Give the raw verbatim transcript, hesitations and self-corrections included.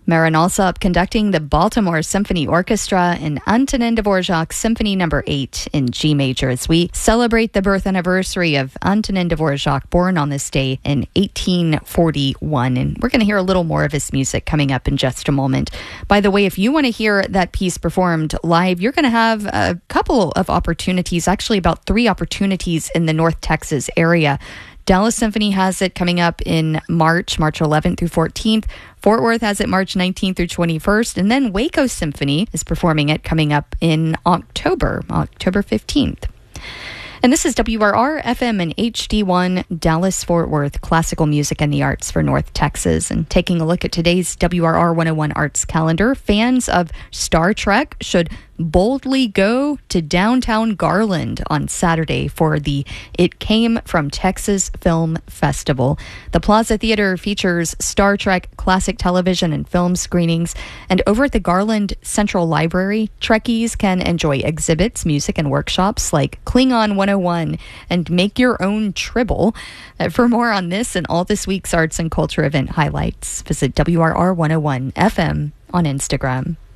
Marin Alsop conducting the Baltimore Symphony Orchestra and Antonin Dvorak Symphony Number eight in G major as we celebrate the birth anniversary of Antonin Dvorak, born on this day in eighteen forty-one. And we're going to hear a little more of his music coming up in just a moment. By the way, if you want to hear that piece performed live, you're going to have a couple of opportunities, actually about three opportunities in the North Texas area. Dallas Symphony has it coming up in March, March eleventh through fourteenth. Fort Worth has it March nineteenth through twenty-first. And then Waco Symphony is performing it coming up in October, October fifteenth. And this is W R R F M and H D one Dallas Fort Worth, classical music and the arts for North Texas. And taking a look at today's W R R one oh one Arts calendar, fans of Star Trek should boldly go to downtown Garland on Saturday for the It Came from Texas Film Festival. The Plaza Theater features Star Trek classic television and film screenings, and over at the Garland Central Library, Trekkies can enjoy exhibits, music, and workshops like Klingon one oh one and Make Your Own Tribble. Uh, for more on this and all this week's arts and culture event highlights, visit W R R one oh one F M on Instagram.